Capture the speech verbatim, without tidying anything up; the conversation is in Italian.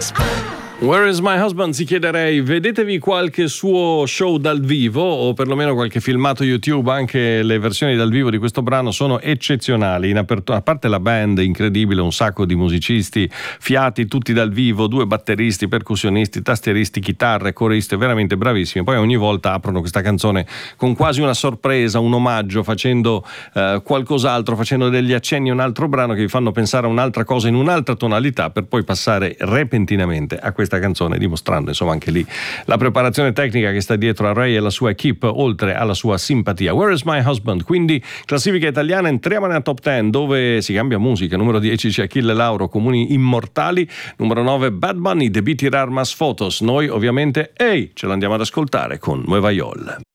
Where is my husband? Si chiederei, vedetevi qualche suo show dal vivo o perlomeno qualche filmato YouTube. Anche le versioni dal vivo di questo brano sono eccezionali. In apertura, a parte la band incredibile, un sacco di musicisti fiati tutti dal vivo, due batteristi, percussionisti, tastieristi, chitarre, coristi, veramente bravissimi. Poi ogni volta aprono questa canzone con quasi una sorpresa, un omaggio, facendo eh, qualcos'altro, facendo degli accenni a un altro brano che vi fanno pensare a un'altra cosa in un'altra tonalità per poi passare repentinamente a questa canzone, dimostrando insomma anche lì la preparazione tecnica che sta dietro a Ray e la sua equipe, oltre alla sua simpatia. Where is my husband? Quindi classifica italiana, entriamo nella top dieci dove si cambia musica. Numero dieci c'è Achille Lauro, Comuni Immortali. Numero nove Bad Bunny, Debí tirar más fotos. Noi ovviamente ehi, ce l'andiamo ad ascoltare con Nueva York.